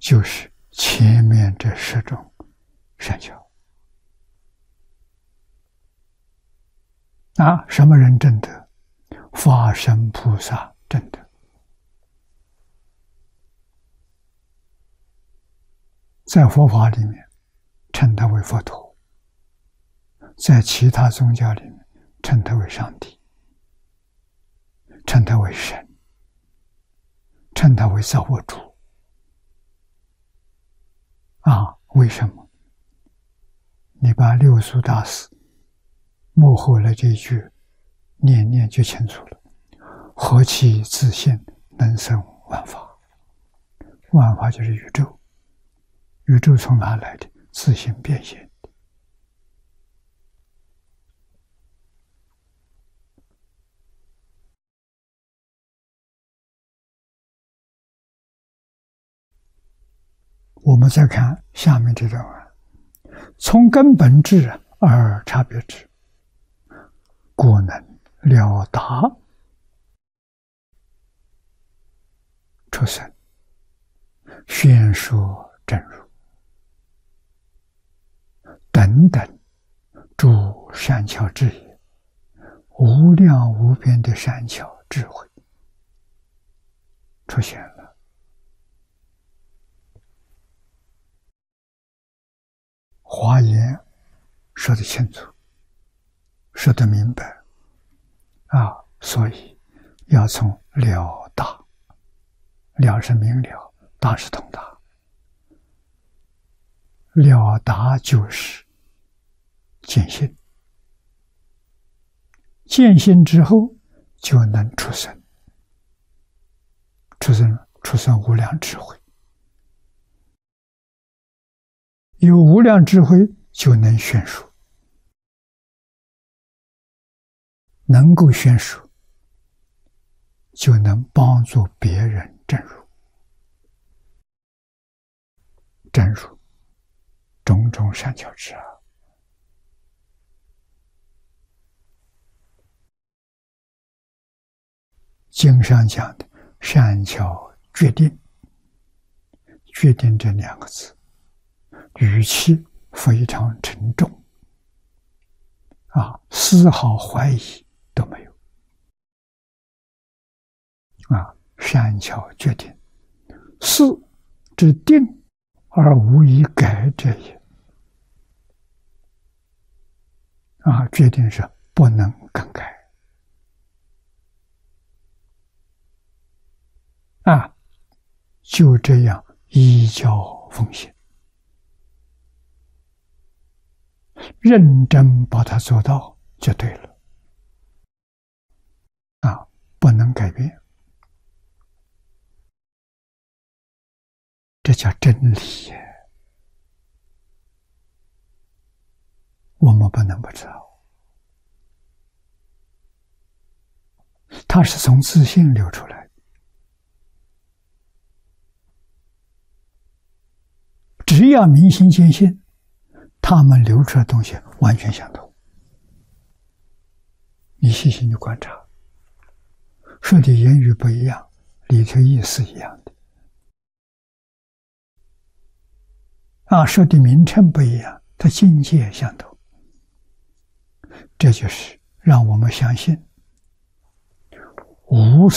就是前面这10种善巧。什么人证得？法身菩萨证得。在佛法里面称他为佛陀，在其他宗教里面称他为上帝，称他为神，称他为造物主。为什么？你把六祖大师幕后的这一句念念就清楚了：何其自性，能生万法。万法就是宇宙，宇宙从哪来的？自性变现的。我们再看下面这段文：从根本智而差别之，故能了达出生，宣说正入等等诸善巧智也，无量无边的善巧智慧出现了。华严说得清楚，说得明白所以要从了达。了是明了，达是通达。了达就是见性，见性之后就能出生，出生无量智慧。有无量智慧就能宣说，能够宣说就能帮助别人证入。证入种种善巧智经上讲的善巧决定，决定这2个字语气非常沉重丝毫怀疑都没有善巧决定，是之定而无以改者也决定是不能更改就这样依教奉行，认真把它做到就对了不能改变。这叫真理耶，我们不能不知道。它是从自性流出来的，只要明心见性，他们流出来的东西完全相同。你细心去观察，说的言语不一样，里头意思一样的说的名称不一样，它境界相同。这就是让我们相信无